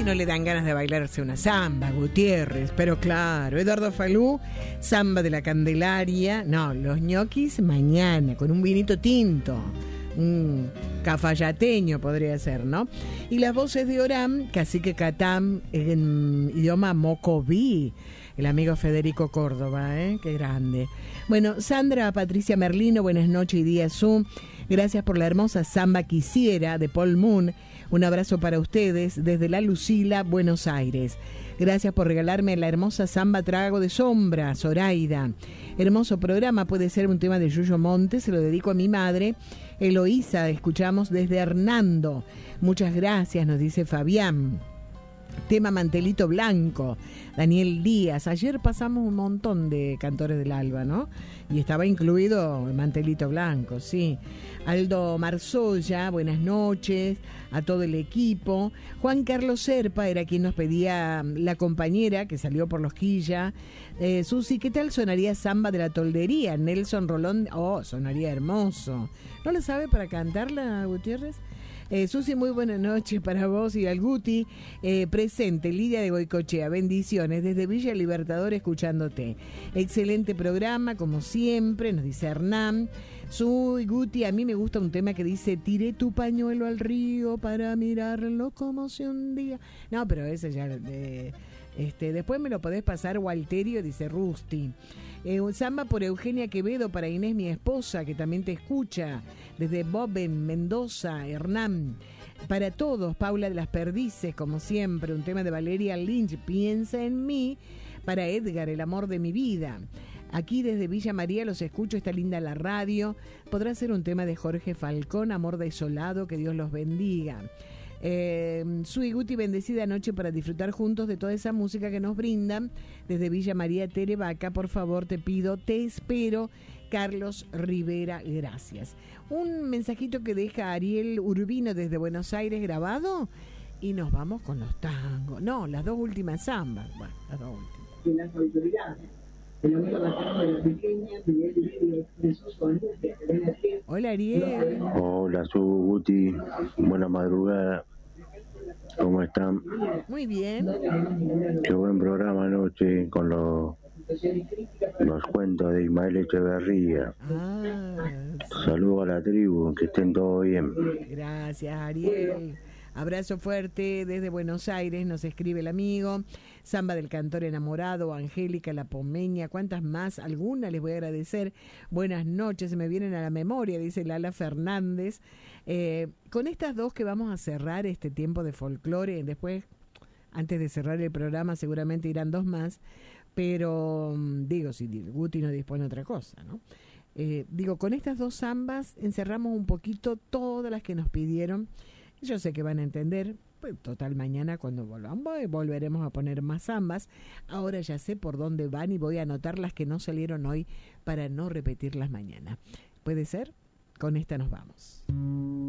no le dan ganas de bailarse una samba, Gutiérrez? Pero claro, Eduardo Falú, samba de la Candelaria. No, los ñoquis mañana, con un vinito tinto. Un cafayateño podría ser, ¿no? Y las voces de Oram, Cacique Catam, en idioma mocoví. El amigo Federico Córdoba, qué grande. Bueno, Sandra Patricia Merlino, buenas noches y día Zoom. Gracias por la hermosa samba Quisiera de Paul Moon. Un abrazo para ustedes desde La Lucila, Buenos Aires. Gracias por regalarme la hermosa samba Trago de Sombra, Zoraida. Hermoso programa, puede ser un tema de Yuyo Montes, se lo dedico a mi madre, Eloísa. Escuchamos desde Hernando. Muchas gracias, nos dice Fabián. Tema Mantelito Blanco, Daniel Díaz. Ayer pasamos un montón de cantores del Alba, ¿no? Y estaba incluido el Mantelito Blanco, sí. Aldo Marzoya, buenas noches a todo el equipo. Juan Carlos Serpa era quien nos pedía La Compañera, que salió por los Quilla. Susi, ¿qué tal sonaría Samba de la Toldería? Nelson Rolón, sonaría hermoso. ¿No lo sabe para cantarla, Gutiérrez? Susi, muy buenas noches para vos y al Guti. Presente, Lidia de Goicochea, bendiciones desde Villa Libertador escuchándote. Excelente programa, como siempre, nos dice Hernán. Soy Guti, a mí me gusta un tema que dice: tiré tu pañuelo al río para mirarlo como si un día... No, pero ese ya... después me lo podés pasar, Walterio, dice Rusti. Un samba por Eugenia Quevedo para Inés, mi esposa, que también te escucha, desde Boben, Mendoza, Hernán. Para todos, Paula de las Perdices, como siempre, un tema de Valeria Lynch, Piensa en mí, para Edgar, el amor de mi vida. Aquí desde Villa María los escucho, está linda la radio. Podrá ser un tema de Jorge Falcón, Amor desolado, que Dios los bendiga. Sui Guti, bendecida noche para disfrutar juntos de toda esa música que nos brindan desde Villa María Terevaca. Por favor, te pido, te espero. Carlos Rivera, gracias. Un mensajito que deja Ariel Urbino desde Buenos Aires grabado y nos vamos con los tangos. No, las dos últimas zambas. Bueno, las dos últimas. De las autoridades. El amigo materno de la pequeña, hola Ariel. Hola Guti, buena madrugada. ¿Cómo están? Muy bien. Qué buen programa anoche con los cuentos de Ismael Echeverría. Saludos a la tribu, que estén todos bien. Gracias Ariel. Abrazo fuerte desde Buenos Aires, nos escribe el amigo. Samba del Cantor Enamorado, Angélica La Pomeña, ¿cuántas más? Algunas les voy a agradecer. Buenas noches, se me vienen a la memoria, dice Lala Fernández. Con estas dos que vamos a cerrar este tiempo de folclore, después, antes de cerrar el programa, seguramente irán dos más, pero digo, si Guti no dispone de otra cosa, ¿no? Con estas dos zambas encerramos un poquito todas las que nos pidieron. Yo sé que van a entender, pues total, mañana cuando volvamos volveremos a poner más zambas. Ahora ya sé por dónde van y voy a anotar las que no salieron hoy para no repetirlas mañana. ¿Puede ser? Con esta nos vamos.